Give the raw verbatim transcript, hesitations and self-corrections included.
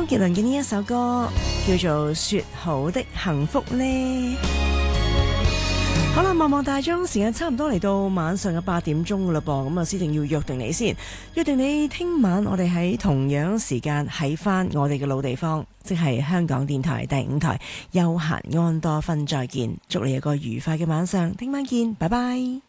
傑倫嘅呢一首歌叫做《說好的幸福》呢。好啦，望望大鐘，時間差唔多嚟到晚上嘅八點鐘噶啦噃，咁啊，思定要約定你先，約定你聽晚我哋喺同樣時間喺翻我哋嘅老地方，即係香港電台第五台，悠閒安多芬再見，祝你有個愉快嘅晚上，聽晚見，拜拜。